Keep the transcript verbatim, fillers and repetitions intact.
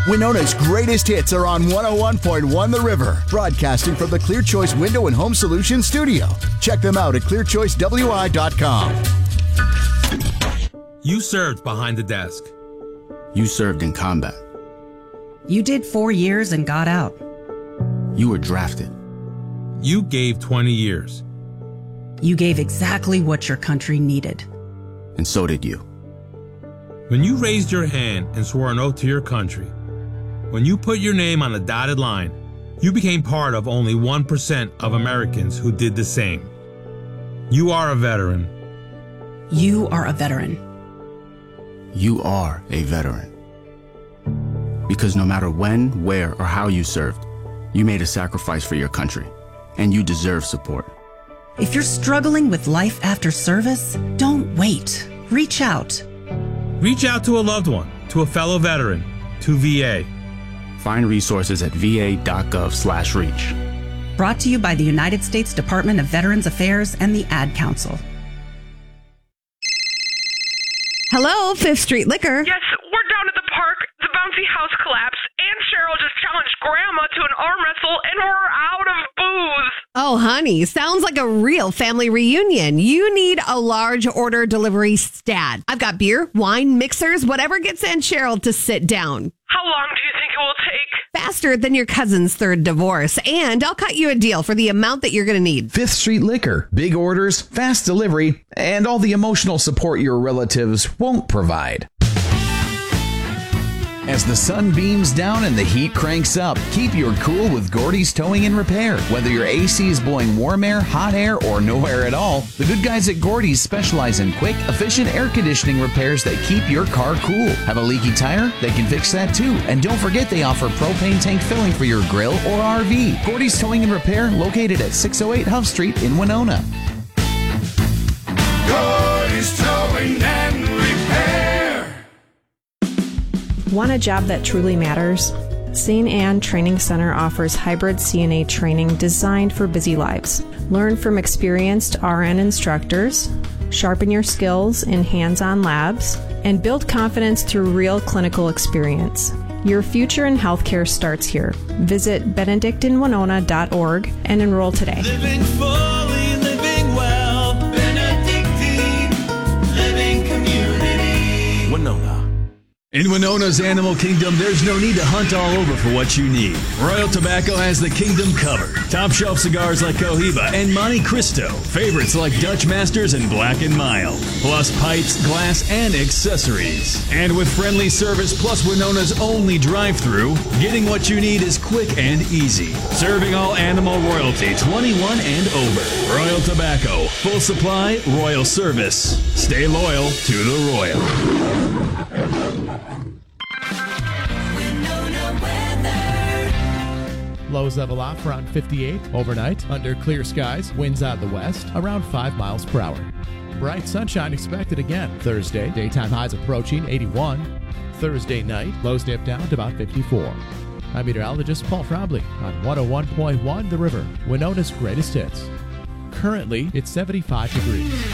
Winona's greatest hits are on one oh one point one The River, broadcasting from the Clear Choice Window and Home Solutions studio. Check them out at clear choice w i dot com. You served behind the desk. You served in combat. You did four years and got out. You were drafted. You gave twenty years. You gave exactly what your country needed. And so did you. When you raised your hand and swore an oath to your country, when you put your name on a dotted line, you became part of only one percent of Americans who did the same. You are a veteran. You are a veteran. You are a veteran. Because no matter when, where, or how you served, you made a sacrifice for your country, and you deserve support. If you're struggling with life after service, don't wait. Reach out. Reach out to a loved one, to a fellow veteran, to V A. Find resources at v a dot gov slash reach. Brought to you by the United States Department of Veterans Affairs and the Ad Council. Hello, Fifth Street Liquor. Yes, we're down at the park. The bouncy house collapsed. Aunt Cheryl just challenged Grandma to an arm wrestle, and we're out of booze. Oh, honey, sounds like a real family reunion. You need a large order delivery stat. I've got beer, wine, mixers, whatever gets Aunt Cheryl to sit down. How long do you think it will take? Faster than your cousin's third divorce. And I'll cut you a deal for the amount that you're going to need. Fifth Street Liquor. Big orders, fast delivery, and all the emotional support your relatives won't provide. As the sun beams down and the heat cranks up, keep your cool with Gordy's Towing and Repair. Whether your A C is blowing warm air, hot air, or no air at all, the good guys at Gordy's specialize in quick, efficient air conditioning repairs that keep your car cool. Have a leaky tire? They can fix that too. And don't forget they offer propane tank filling for your grill or R V. Gordy's Towing and Repair, located at six oh eight Huff Street in Winona. Gordy's Towing and Repair. Want a job that truly matters? Saint Anne Training Center offers hybrid C N A training designed for busy lives. Learn from experienced R N instructors, sharpen your skills in hands-on labs, and build confidence through real clinical experience. Your future in healthcare starts here. Visit benedictine winona dot org and enroll today. Living fully, living well. Benedictine Living Community. Winona. In Winona's Animal Kingdom, there's no need to hunt all over for what you need. Royal Tobacco has the kingdom covered. Top shelf cigars like Cohiba and Monte Cristo. Favorites like Dutch Masters and Black and Mild. Plus pipes, glass, and accessories. And with friendly service plus Winona's only drive-thru, getting what you need is quick and easy. Serving all animal royalty, twenty-one and over. Royal Tobacco. Full supply, royal service. Stay loyal to the Royal. Lows level off around fifty-eight overnight. Under clear skies, winds out of the west around five miles per hour. Bright sunshine expected again Thursday. Daytime highs approaching eighty-one. Thursday night, lows dip down to about fifty-four. I'm meteorologist Paul Frobley on one oh one point one The River, Winona's greatest hits. Currently, it's seventy-five degrees.